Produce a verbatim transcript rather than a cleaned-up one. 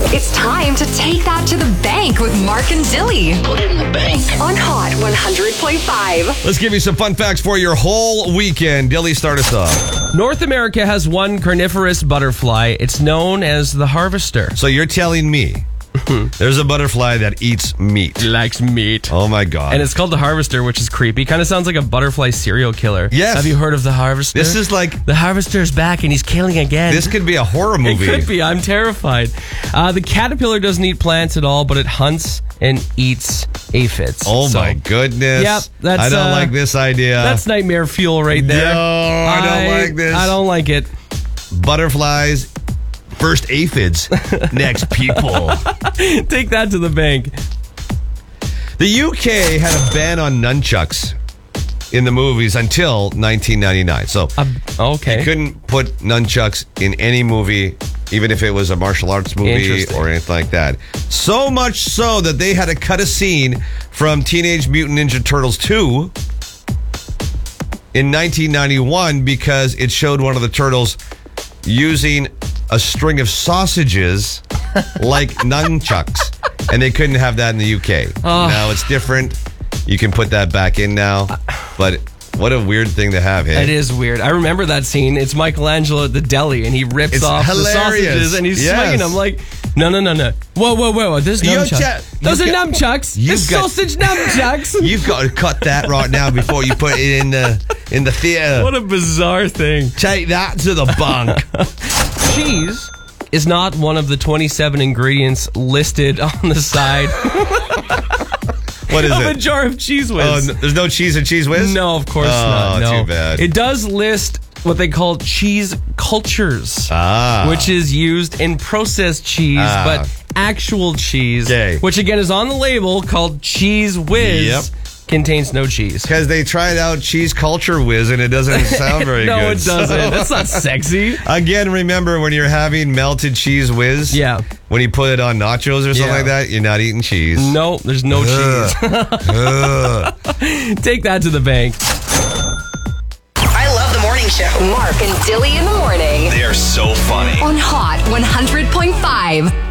It's time to take that to the bank with Mark and Dilly. Put it in the bank. On Hot one hundred point five. Let's give you some fun facts for your whole weekend. Dilly, start us off. North America has one carnivorous butterfly. It's known as the harvester. So you're telling me there's a butterfly that eats meat. Likes meat. Oh my God. And it's called the harvester, which is creepy. Kind of sounds like a butterfly serial killer. Yes. Have you heard of the harvester? This is like... The harvester's back and he's killing again. This could be a horror movie. It could be. I'm terrified. Uh, the caterpillar doesn't eat plants at all, but it hunts and eats aphids. Oh so, my goodness. Yep, that's, I don't uh, like this idea. That's nightmare fuel right there. No, I don't like this. I don't like it. Butterflies, first aphids, next people. Take that to the bank. The U K had a ban on nunchucks in the movies until nineteen ninety-nine. So Uh, okay. you couldn't put nunchucks in any movie, even if it was a martial arts movie Interesting. or anything like that. So much so that they had to cut a scene from Teenage Mutant Ninja Turtles two in nineteen ninety-one because it showed one of the turtles using a string of sausages like nunchucks. And they couldn't have that in the U K. Oh. Now it's different. You can put that back in now. But what a weird thing to have, hey? It is weird. I remember that scene. It's Michelangelo at the deli, and he rips It's off hilarious. the sausages, and he's Yes. swinging them like, no, no, no, no. Whoa, whoa, whoa, whoa. There's You nunchucks. cha- Those you've are got- nunchucks. you've It's got- sausage nunchucks. You've got to cut that right now before you put it in the in the theater. What a bizarre thing. Take that to the bunk. Cheese is not one of the twenty-seven ingredients listed on the side What is of a it? jar of Cheese Oh, Whiz. n- there's no cheese in Cheese Whiz? No, of course Oh, not. No. too bad. It does list what they call cheese cultures, Ah. which is used in processed cheese, Ah. but actual cheese, Okay. which again is on the label called Cheese Whiz, Yep. contains no cheese. Because they tried out Cheese Culture Whiz and it doesn't sound very no, good. it doesn't. So- That's not sexy. Again, remember when you're having melted Cheese Whiz? Yeah. When you put it on nachos or something Yeah. like that, you're not eating cheese. No, there's no cheese. Take that to the bank. I love the morning show. Mark and Dilly in the morning. They are so funny. On Hot one hundred point five.